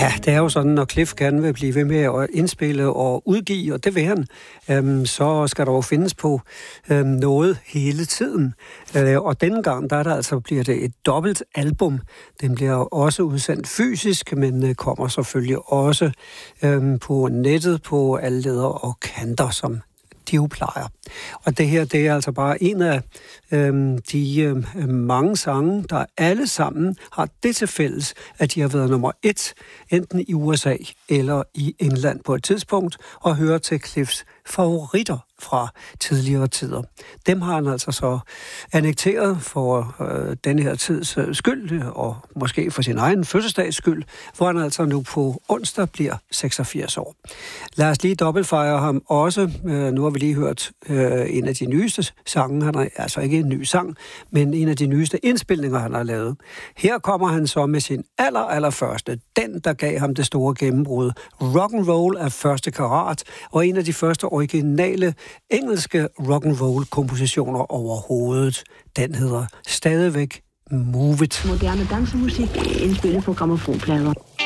Ja, det er jo sådan, når Cliff gerne vil blive ved med at indspille og udgive, og det vil han, så skal der jo findes på noget hele tiden. Og denne gang, bliver det et dobbelt album. Den bliver også udsendt fysisk, men kommer selvfølgelig også på nettet på alle leder og kanter, som de jo plejer. Og det her, det er altså bare en af de mange sange, der alle sammen har det til fælles, at de har været nummer 1, enten i USA eller i England på et tidspunkt, og hører til Cliffs favoritter fra tidligere tider. Dem har han altså så annekteret for denne her tids skyld, og måske for sin egen fødselsdags skyld, hvor han altså nu på onsdag bliver 86 år. Lad os lige dobbeltfejre ham også. Nu har vi lige hørt en af de nyeste sange. Han er altså ikke en ny sang, men en af de nyeste indspilninger, han har lavet. Her kommer han så med sin allerførste, den der gav ham det store gennembrud. Rock'n'roll af første karat, og en af de første originale engelske rock'n'roll-kompositioner overhovedet. Den hedder stadigvæk Move It. Moderne dansemusik indspillet på grammofonplader.